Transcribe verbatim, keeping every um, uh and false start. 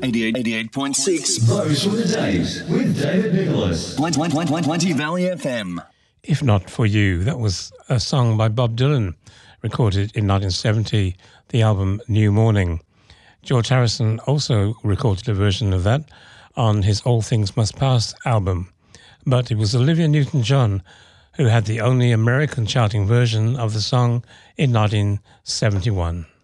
eighty-eight point six. Those were the days with David Nicholas. Plenty Valley F M. If Not For You, that was a song by Bob Dylan, recorded in nineteen seventy, the album New Morning. George Harrison also recorded a version of that on his All Things Must Pass album, but it was Olivia Newton-John who had the only American charting version of the song in nineteen seventy-one.